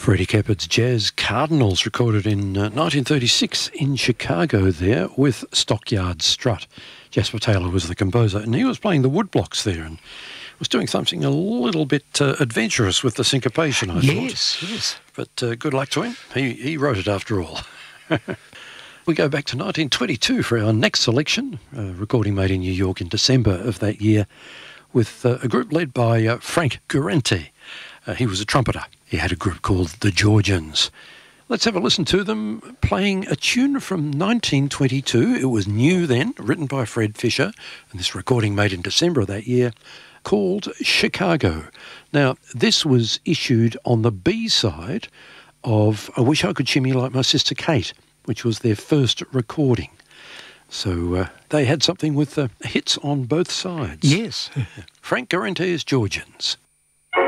Freddie Keppard's Jazz Cardinals, recorded in 1936 in Chicago there with Stockyard Strut. Jasper Taylor was the composer, and he was playing the woodblocks there and was doing something a little bit adventurous with the syncopation, I thought. Yes. But good luck to him. He wrote it after all. We go back to 1922 for our next selection, a recording made in New York in December of that year with a group led by Frank Guarente. He was a trumpeter. He had a group called the Georgians. Let's have a listen to them playing a tune from 1922. It was new then, written by Fred Fisher, and this recording made in December of that year, called Chicago. Now, this was issued on the B-side of I Wish I Could Shimmy Like My Sister Kate, which was their first recording. So they had something with hits on both sides. Yes. Frank Guarente's Georgians.